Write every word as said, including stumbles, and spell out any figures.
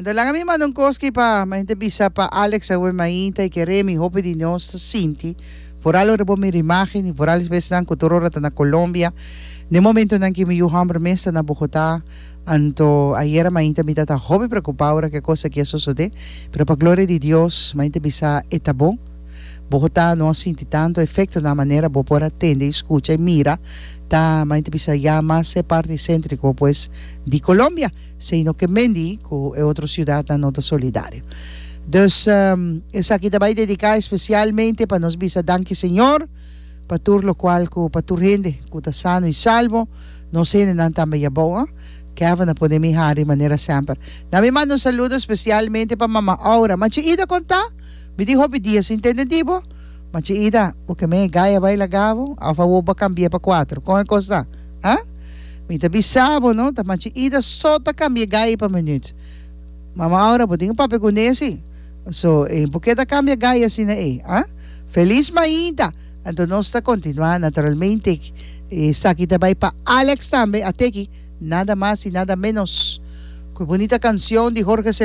Ando lang kami manong koski pa, mahintibisa pa Alex awe mainta y keremi hope di nyo sa Sinti. Foralo rebo mi rimahin, ni forales bes nang kuturo rata na Colombia. De momento nang kimi yuham remesta na Bogotá. Anto ayer mainta mitata hope preocupado ra que cosa que eso sucede. Pero pa gloria de Dios, mainta etabong. Bogotá não sente tanto efeito na maneira bo por atender, escuta e mira ta mainta ya más parte céntrico pues de Colombia, sino que Mendi co é outra cidade na nota solidário. Dus um, essa aqui também dedicar especialmente para nos bisa danke Senhor, para tur lo qual co para tur rende, co ta sano e salvo, não sei nan também boa, que ava na poder me hari maneira sempre. Na me mando um saludo especialmente para Mama Aura, mas ida contar? Me dijo dias entendetivo? Mas ida, o que me gaya vai lagavo, a favor ba cambia para quatro. Como é costa? Ha? Me bisabo, no? Ta mas ida só ta cambia gaya para minuto. Mama Aura, podinho pape conhece? So, eh, porque da cambia gaya assim eh, ha? Feliz mainda. Então nós está continuar naturalmente eh, sa kita vai para Alex também, até que nada mais e nada menos. Que bonita canção de Jorge